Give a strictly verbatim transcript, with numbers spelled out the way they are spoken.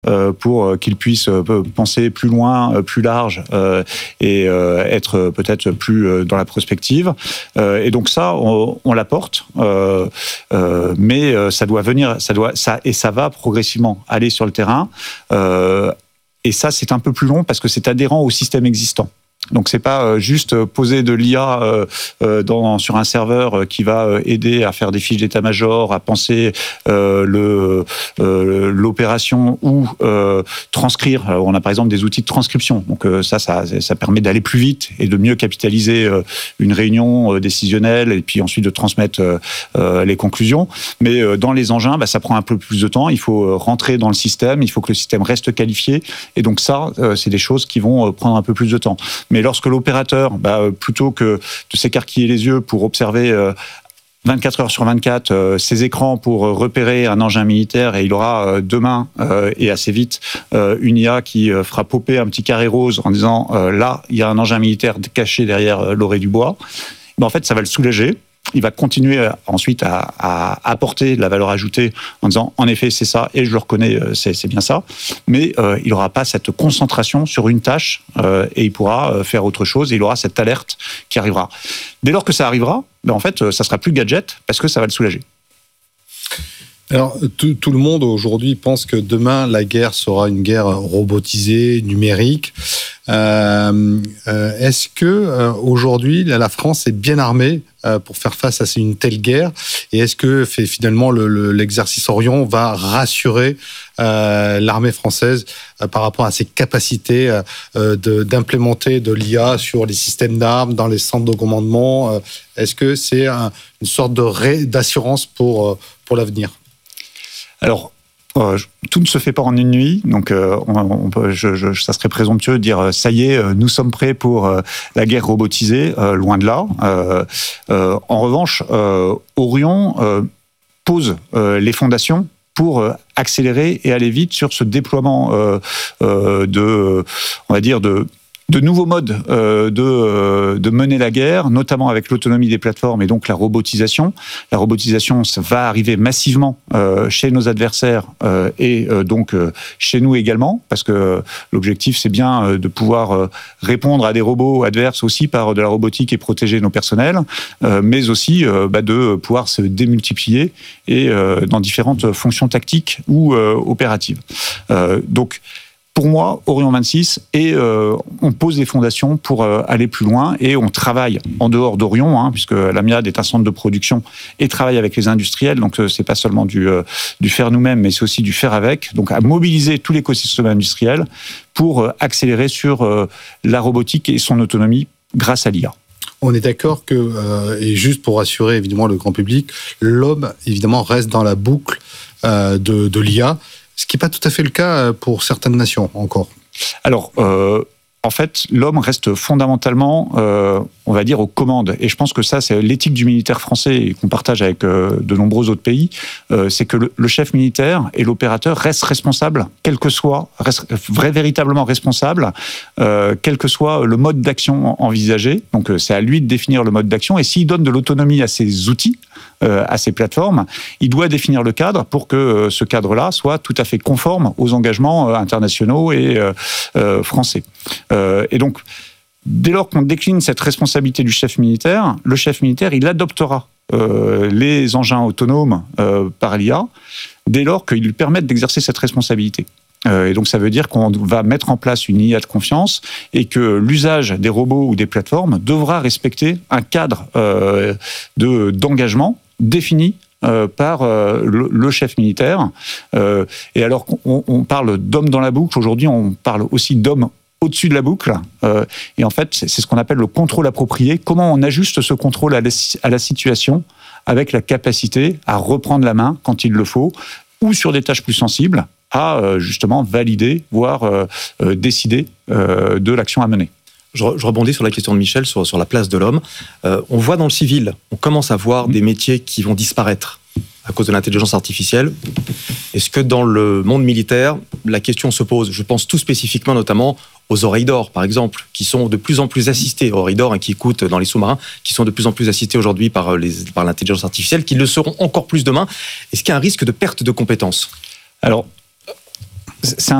euh, pour qu'ils puissent penser plus loin, plus large euh, et euh, être peut-être plus dans la prospective. Euh, et donc ça, on, on l'apporte, euh, euh, mais ça doit venir, ça doit, ça et ça va progressivement aller sur le terrain. Euh, et ça, c'est un peu plus long parce que c'est adhérent au système existant. Donc c'est pas juste poser de l'I A euh, dans, sur un serveur qui va aider à faire des fiches d'état-major, à penser euh, le, euh, l'opération ou euh, transcrire. Alors, on a par exemple des outils de transcription. Donc euh, ça, ça, ça permet d'aller plus vite et de mieux capitaliser euh, une réunion euh, décisionnelle et puis ensuite de transmettre euh, euh, les conclusions. Mais euh, dans les engins, bah, ça prend un peu plus de temps. Il faut rentrer dans le système, il faut que le système reste qualifié. Et donc ça, euh, c'est des choses qui vont euh, prendre un peu plus de temps. Mais lorsque l'opérateur, bah, plutôt que de s'écarquiller les yeux pour observer euh, vingt-quatre heures sur vingt-quatre euh, ses écrans pour euh, repérer un engin militaire, et il aura euh, demain euh, et assez vite euh, une I A qui euh, fera popper un petit carré rose en disant euh, là, il y a un engin militaire caché derrière euh, l'orée du bois. Ben, en fait, ça va le soulager. Il va continuer ensuite à, à apporter de la valeur ajoutée en disant en effet c'est ça et je le reconnais, c'est, c'est bien ça, mais euh, il n'aura pas cette concentration sur une tâche euh, et il pourra faire autre chose et il aura cette alerte qui arrivera. Dès lors que ça arrivera, ben en fait ça sera plus gadget parce que ça va le soulager. Alors, tout, tout le monde aujourd'hui pense que demain, la guerre sera une guerre robotisée, numérique. Euh, euh, est-ce que euh, aujourd'hui, la France est bien armée euh, pour faire face à une telle guerre? Et est-ce que fait, finalement le, le, l'exercice Orion va rassurer euh, l'armée française euh, par rapport à ses capacités euh, de, d'implémenter de l'I A sur les systèmes d'armes, dans les centres de commandement? euh, Est-ce que c'est un, une sorte de ré, d'assurance pour, euh, pour l'avenir? Alors, euh, tout ne se fait pas en une nuit, donc euh, on, on peut, je, je, ça serait présomptueux de dire ça y est, nous sommes prêts pour euh, la guerre robotisée, euh, loin de là. Euh, euh, en revanche, euh, Orion euh, pose euh, les fondations pour euh, accélérer et aller vite sur ce déploiement euh, euh, de, on va dire, de de nouveaux modes euh, de, euh, de mener la guerre, notamment avec l'autonomie des plateformes et donc la robotisation. La robotisation, ça va arriver massivement euh, chez nos adversaires euh, et euh, donc euh, chez nous également, parce que l'objectif, c'est bien euh, de pouvoir euh, répondre à des robots adverses aussi par de la robotique et protéger nos personnels, euh, mais aussi euh, bah, de pouvoir se démultiplier et euh, dans différentes fonctions tactiques ou euh, opératives. Euh, donc, pour moi, Orion vingt-six, et euh, on pose les fondations pour euh, aller plus loin et on travaille en dehors d'Orion, hein, puisque l'Amiade est un centre de production et travaille avec les industriels, donc euh, c'est pas seulement du, euh, du faire nous-mêmes, mais c'est aussi du faire avec, donc à mobiliser tout l'écosystème industriel pour euh, accélérer sur euh, la robotique et son autonomie grâce à l'I A. On est d'accord que, euh, et juste pour rassurer évidemment le grand public, l'homme évidemment reste dans la boucle euh, de, de l'I A, ce qui n'est pas tout à fait le cas pour certaines nations encore. Alors, euh, en fait, l'homme reste fondamentalement, euh, on va dire, aux commandes. Et je pense que ça, c'est l'éthique du militaire français et qu'on partage avec euh, de nombreux autres pays. Euh, c'est que le, le chef militaire et l'opérateur restent responsables, quel que soit, restent vrai, véritablement responsables, euh, quel que soit le mode d'action envisagé. Donc, euh, c'est à lui de définir le mode d'action. Et s'il donne de l'autonomie à ses outils, euh, à ses plateformes, il doit définir le cadre pour que euh, ce cadre-là soit tout à fait conforme aux engagements euh, internationaux et euh, euh, français. Euh, et donc, dès lors qu'on décline cette responsabilité du chef militaire, le chef militaire, il adoptera euh, les engins autonomes euh, par l'I A, dès lors qu'ils lui permettent d'exercer cette responsabilité. Euh, et donc, ça veut dire qu'on va mettre en place une I A de confiance et que l'usage des robots ou des plateformes devra respecter un cadre euh, de, d'engagement défini Euh, par euh, le, le chef militaire. Euh, et alors qu'on on parle d'hommes dans la boucle, aujourd'hui on parle aussi d'hommes au-dessus de la boucle. Euh, et en fait, c'est, c'est ce qu'on appelle le contrôle approprié. Comment on ajuste ce contrôle à la, à la situation avec la capacité à reprendre la main quand il le faut, ou sur des tâches plus sensibles, à euh, justement valider, voire euh, euh, décider euh, de l'action à mener. Je rebondis sur la question de Michel, sur, sur la place de l'homme. Euh, on voit dans le civil, on commence à voir des métiers qui vont disparaître à cause de l'intelligence artificielle. Est-ce que dans le monde militaire, la question se pose? Je pense tout spécifiquement notamment aux oreilles d'or, par exemple, qui sont de plus en plus assistées, oreilles d'or, hein, qui écoutent dans les sous-marins, qui sont de plus en plus assistées aujourd'hui par, les, par l'intelligence artificielle, qui le seront encore plus demain. Est-ce qu'il y a un risque de perte de compétences? Alors, c'est